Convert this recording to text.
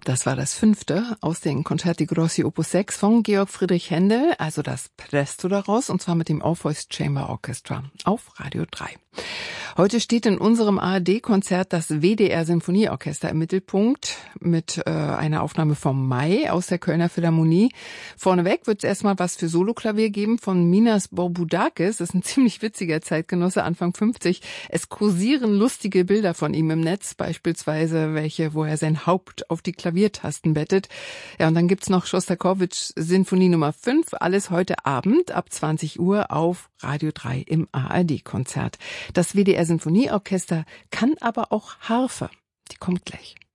Das war das 5. aus den Concerti Grossi Opus 6 von Georg Friedrich Händel, also das Presto daraus, und zwar mit dem All Voice Chamber Orchestra auf Radio 3. Heute steht in unserem ARD-Konzert das WDR-Sinfonieorchester im Mittelpunkt mit einer Aufnahme vom Mai aus der Kölner Philharmonie. Vorneweg wird es erstmal was für Soloklavier geben von Minas Borbudakis. Das ist ein ziemlich witziger Zeitgenosse, Anfang 50. Es kursieren lustige Bilder von ihm im Netz, beispielsweise welche, wo er sein Haupt auf die Klaviertasten bettet. Ja, und dann gibt's noch Schostakowitschs Sinfonie Nummer 5, alles heute Abend ab 20 Uhr auf Radio 3 im ARD-Konzert. Das WDR-Sinfonieorchester kann aber auch Harfe. Die kommt gleich.